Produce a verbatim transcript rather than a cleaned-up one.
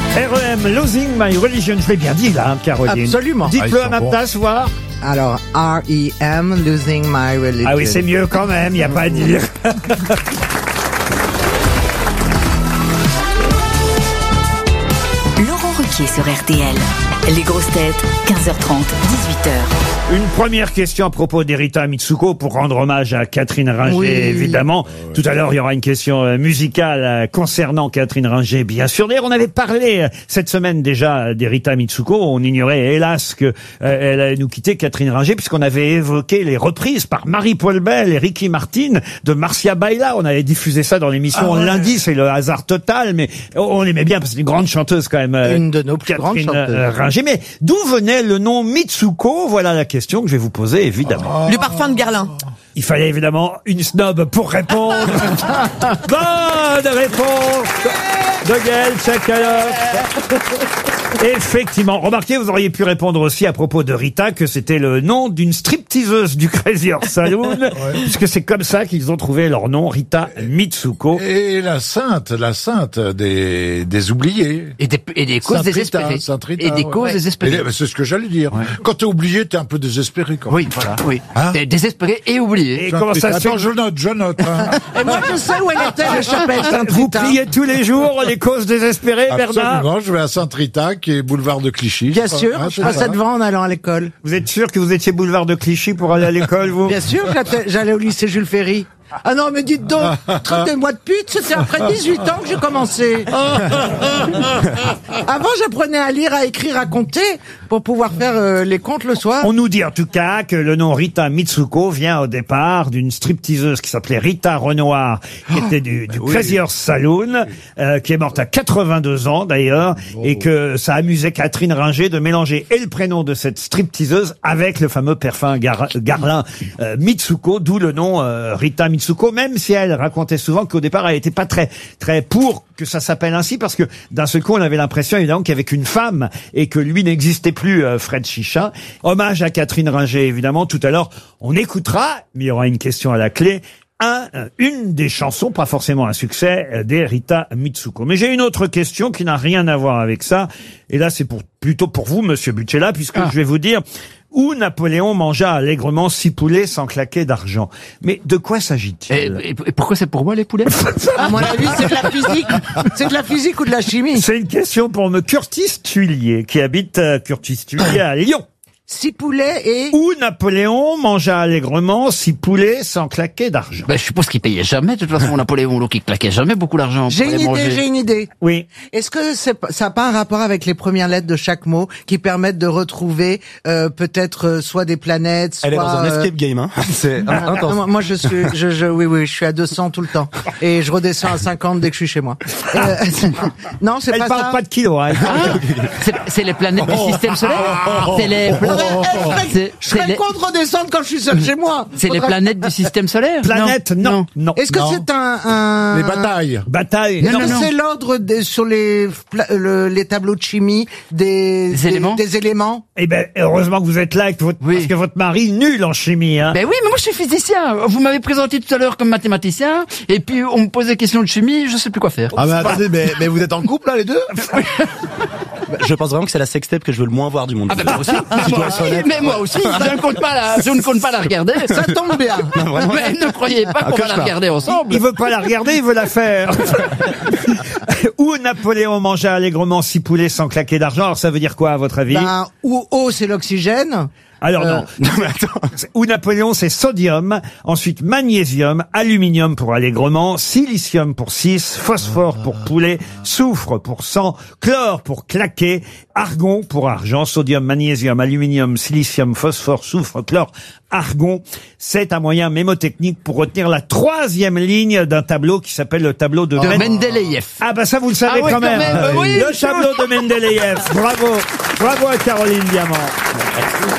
R E M, Losing My Religion. Je l'ai bien dit là, hein, Caroline. Absolument. Dites-le Ah, à ma bons. place, voir. Alors, R E M, Losing My Religion. Ah oui, c'est mieux quand même, il n'y a pas à dire. Laurent Ruquier sur R T L. Les grosses têtes, quinze heures trente, dix-huit heures. Une première question à propos d'Erita Mitsuko pour rendre hommage à Catherine Ringer, Oui. évidemment. Tout à l'heure, il y aura une question euh, musicale euh, concernant Catherine Ringer, bien sûr. D'ailleurs, on avait parlé euh, cette semaine déjà d'Erita Mitsuko. On ignorait, hélas, que euh, elle allait nous quitter, Catherine Ringer, puisqu'on avait évoqué les reprises par Marie-Paul Bell et Ricky Martin de Marcia Baila. On avait diffusé ça dans l'émission Ah ouais. lundi. C'est le hasard total, mais on l'aimait bien parce que c'est une grande chanteuse quand même. euh, Une de nos plus Catherine grandes chanteuses. euh, Ringer. Mais d'où venait le nom Mitsuko? Voilà la question que je vais vous poser, évidemment. Le parfum de Guerlain. Il fallait évidemment une snob pour répondre. Bonne réponse de Gaël Tchakaloff. Effectivement. Remarquez, vous auriez pu répondre aussi à propos de Rita que c'était le nom d'une stripteaseuse du Crazy Horse Saloon, puisque c'est comme ça qu'ils ont trouvé leur nom, Rita Mitsuko. Et la sainte, la sainte des, des oubliés. Et des, et des causes Sainte Rita, désespérées. Sainte Rita, et des ouais. causes Et désespérées. là, c'est ce que j'allais dire. Quand t'es oublié, t'es un peu désespéré quand même. Oui, voilà, oui. Hein T'es désespéré et oublié. Et comment ça se Attends, fait? je note, je note. Hein. Et moi, je sais où elle était, la chapelle Vous Sainte-Rita. priez tous les jours les causes désespérées, Bernard? Absolument, je vais à Sainte-Rita, qui est boulevard de Clichy. Bien sûr, Ah, je c'est passais ça. devant en allant à l'école. Vous êtes sûr que vous étiez boulevard de Clichy pour aller à l'école, vous? Bien sûr, j'étais- j'allais au lycée Jules Ferry. Ah non, mais dites donc, traitez-moi de pute, c'était après dix-huit ans que j'ai commencé. Avant, j'apprenais à lire, à écrire, à compter pour pouvoir faire euh, les comptes le soir. On nous dit en tout cas que le nom Rita Mitsuko vient au départ d'une stripteaseuse qui s'appelait Rita Renoir, qui était du, du Crazy Horse Saloon, euh, qui est morte à quatre-vingt-deux ans d'ailleurs, et que ça amusait Catherine Ringer de mélanger et le prénom de cette stripteaseuse avec le fameux parfum Gar Guerlain euh, Mitsuko, d'où le nom euh, Rita Mitsuko, même si elle racontait souvent qu'au départ elle était pas très très pour que ça s'appelle ainsi, parce que d'un seul coup on avait l'impression évidemment qu'il y avait qu'une femme et que lui n'existait plus, euh, Fred Chicha. Hommage à Catherine Ringer évidemment. Tout à l'heure on écoutera, mais il y aura une question à la clé, un, une des chansons, pas forcément un succès, euh, d'Erita Mitsuko. Mais j'ai une autre question qui n'a rien à voir avec ça, et là c'est pour plutôt pour vous, Monsieur Bucella, puisque je vais vous dire où Napoléon mangea allègrement six poulets sans claquer d'argent. Mais de quoi Et, s'agit-il? et- et pourquoi c'est pour moi les poulets? À mon avis, c'est de la physique. C'est de la physique ou de la chimie. C'est une question pour me Curtis Tuillier, qui habite euh, Curtis Tuillier à Lyon. Six poulets et... Où Napoléon mangea allègrement six poulets sans claquer d'argent. Ben, je suppose qu'il payait jamais, de toute façon, Napoléon, donc il claquait jamais beaucoup d'argent. pour J'ai une aller idée, manger. j'ai une idée. Oui. Est-ce que c'est, pas- ça n'a pas un rapport avec les premières lettres de chaque mot qui permettent de retrouver euh, peut-être euh, soit des planètes, soit... Elle est dans un euh, escape game, hein. C'est ah, intense. moi, moi, je suis, je, je, oui, oui, je suis à deux cents tout le temps et je redescends à cinquante dès que je suis chez moi. Euh, non, c'est Elle pas parle ça. pas de kilos. Hein. Ah, c'est- c'est les planètes du système solaire. C'est les, Eh, je serais- c'est- je serais c'est les, con de redescendre quand je suis seul chez moi. c'est les Faudrait- planètes du système solaire. Planète, non, non. Est-ce que Non. c'est un, un... Les batailles. Bataille, Est-ce non. que c'est l'ordre des- sur les, pla- le- les tableaux de chimie des, Des éléments des éléments? Eh ben, heureusement que vous êtes là, avec votre, Oui. parce que votre mari nul en chimie, hein. Ben oui, mais moi je suis physicien. Vous m'avez présenté tout à l'heure comme mathématicien, et puis on me pose des questions de chimie, je sais plus quoi faire. Ah mais attendez, mais, mais vous êtes en couple là les deux? Je pense vraiment que c'est la sextape que je veux le moins voir du monde. Ah ben moi aussi, Je moi dois être aussi, honnête. mais moi aussi, je ne compte pas la, je ne compte pas la regarder. Ça tombe bien. Mais ne croyez pas qu'on va la cauchemar. regarder ensemble. Il veut pas la regarder, il veut la faire. Où Napoléon mangea allègrement six poulets sans claquer d'argent. Alors ça veut dire quoi à votre avis? Ben, ou O, c'est l'oxygène. Alors euh, non. Non mais attends. Où Napoléon c'est sodium, ensuite magnésium, aluminium pour allègrement, silicium pour six, phosphore pour poulet, soufre pour sang, chlore pour claquer, argon pour argent, sodium, magnésium, aluminium, silicium, phosphore, soufre, chlore, argon. C'est un moyen mémotechnique pour retenir la troisième ligne d'un tableau qui s'appelle le tableau de, De Men- Mendeleïev. Ah bah ça vous le savez Ah oui, quand quand même. même, oui. Le tableau de Mendeleïev. Bravo. Bravo à Caroline Diamant.